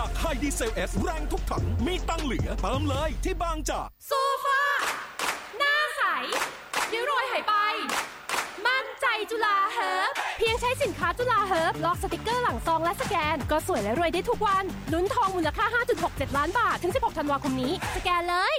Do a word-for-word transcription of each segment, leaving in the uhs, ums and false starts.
จากไฮดีเซลเอสแรงทุกถังมีตังเหลือเติมเลยที่บางจากโซฟาหน้าใสริ้วรอยหายไปมั่นใจจุฬาเฮิร์บเพียงใช้สินค้าจุฬาเฮิร์บลอกสติกเกอร์หลังซองและสแกนก็สวยและรวยได้ทุกวันลุ้นทองมูลค่า ห้าจุดหกเจ็ด ล้านบาทถึงสิบหกธันวาคมนี้สแกนเลย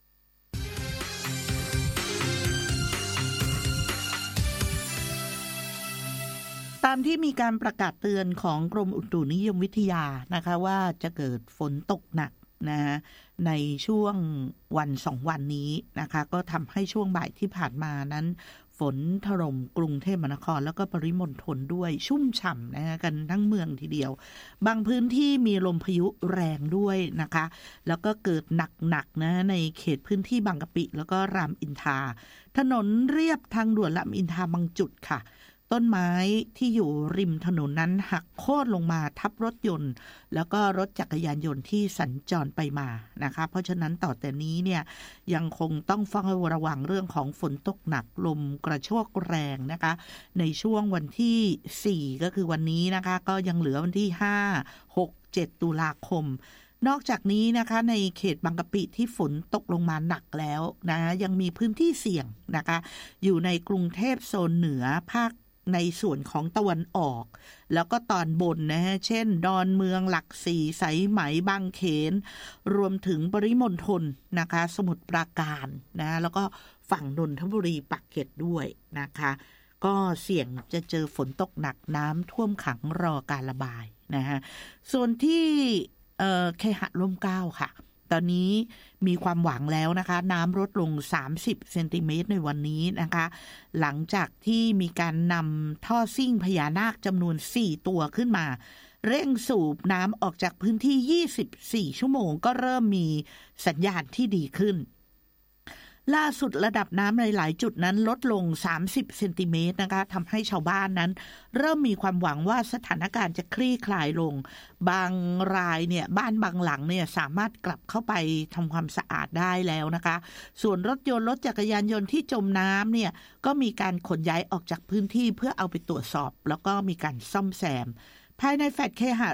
ตามที่มีการประกาศเตือนของกรมอุตุนิยมวิทยานะคะว่าจะเกิดฝนตกหนักนะในช่วงวันสองวันนี้นะคะก็ทำให้ช่วงบ่ายที่ผ่านมานั้นฝนถล่มกรุงเทพมหานครแล้วก็ปริมณฑลด้วยชุ่มฉ่ำนะกันทั้งเมืองทีเดียวบางพื้นที่มีลมพายุแรงด้วยนะคะแล้วก็เกิดหนักๆนะในเขตพื้นที่บางกะปิแล้วก็รามอินทราถนนเรียบทางด่วนรามอินทราบางจุดค่ะต้นไม้ที่อยู่ริมถนนนั้นหักโค่นลงมาทับรถยนต์แล้วก็รถจักรยานยนต์ที่สัญจรไปมานะคะเพราะฉะนั้นต่อแต่นี้เนี่ยยังคงต้องเฝ้าระวังเรื่องของฝนตกหนักลมกระโชกแรงนะคะในช่วงวันที่สี่ก็คือวันนี้นะคะก็ยังเหลือวันที่ห้า หก เจ็ดตุลาคมนอกจากนี้นะคะในเขตบางกะปิที่ฝนตกลงมาหนักแล้วนะยังมีพื้นที่เสี่ยงนะคะอยู่ในกรุงเทพโซนเหนือภาคในส่วนของตะวันออกแล้วก็ตอนบนนะฮะเช่นดอนเมืองหลักสี่สายไหมบางเขนรวมถึงปริมณฑลนะคะสมุทรปราการนะแล้วก็ฝั่งนนทบุรีปากเกร็ดด้วยนะคะก็เสี่ยงจะเจอฝนตกหนักน้ำท่วมขังรอการระบายนะฮะส่วนที่เอ่อเคหะร่มเกล้าค่ะตอนนี้มีความหวังแล้วนะคะน้ำลดลงสามสิบเซนติเมตรในวันนี้นะคะหลังจากที่มีการนำท่อซิ่งพญานาคจำนวนสี่ตัวขึ้นมาเร่งสูบน้ำออกจากพื้นที่ยี่สิบสี่ชั่วโมงก็เริ่มมีสัญญาณที่ดีขึ้นล่าสุดระดับน้ำในหลายจุดนั้นลดลงสามสิบเซนติเมตรนะคะทำให้ชาวบ้านนั้นเริ่มมีความหวังว่าสถานการณ์จะคลี่คลายลงบางรายเนี่ยบ้านบางหลังเนี่ยสามารถกลับเข้าไปทำความสะอาดได้แล้วนะคะส่วนรถยนต์รถจักรยานยนต์ที่จมน้ำเนี่ยก็มีการขนย้ายออกจากพื้นที่เพื่อเอาไปตรวจสอบแล้วก็มีการซ่อมแซมภายในแฟลตเคหะ